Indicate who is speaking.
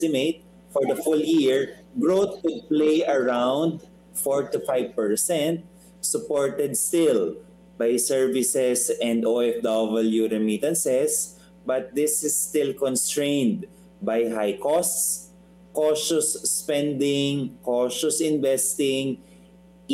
Speaker 1: estimate for the full year, growth could play around 4 to 5%, supported still by services and OFW remittances, but this is still constrained by high costs, cautious spending, cautious investing,